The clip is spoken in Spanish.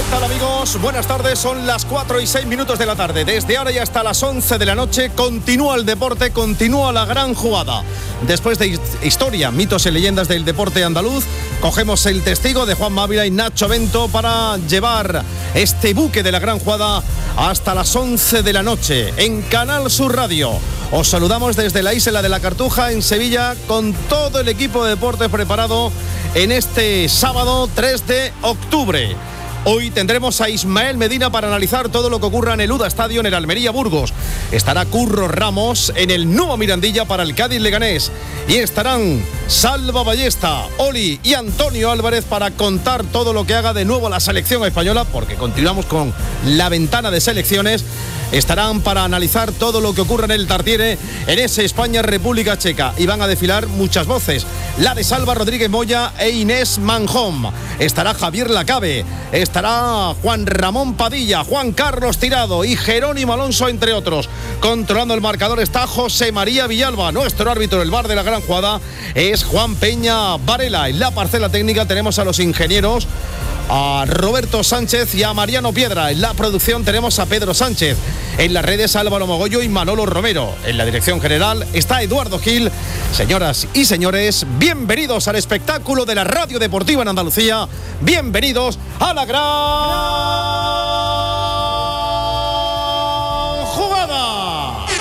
tal, amigos? Buenas tardes, son las 4:06 de la tarde. Desde ahora y hasta las 11 de la noche continúa el deporte, continúa la gran jugada. Después de historia, mitos y leyendas del deporte andaluz, cogemos el testigo de Juan Mávila y Nacho Bento para llevar este buque de la gran jugada hasta las 11 de la noche en Canal Sur Radio. Os saludamos desde la isla de la Cartuja en Sevilla con todo el equipo de deportes preparado en este sábado 3 de octubre. Hoy tendremos a Ismael Medina para analizar todo lo que ocurra en el UDA Estadio en el Almería Burgos. Estará Curro Ramos en el Nuevo Mirandilla para el Cádiz Leganés. Y estarán Salva Ballesta, Oli y Antonio Álvarez para contar todo lo que haga de nuevo la selección española, porque continuamos con la ventana de selecciones. Estarán para analizar todo lo que ocurra en el Tartiere, en ese España-República Checa. Y van a desfilar muchas voces. La de Salva Rodríguez Moya e Inés Manjón. Estará Javier Lacabe. Estará Juan Ramón Padilla, Juan Carlos Tirado y Jerónimo Alonso, entre otros. Controlando el marcador está José María Villalba. Nuestro árbitro del bar de la gran jugada es Juan Peña Varela. En la parcela técnica tenemos a los ingenieros, a Roberto Sánchez y a Mariano Piedra. En la producción tenemos a Pedro Sánchez. En las redes Álvaro Mogollo y Manolo Romero. En la dirección general está Eduardo Gil. Señoras y señores, bienvenidos al espectáculo de la radio deportiva en Andalucía. Bienvenidos a la gran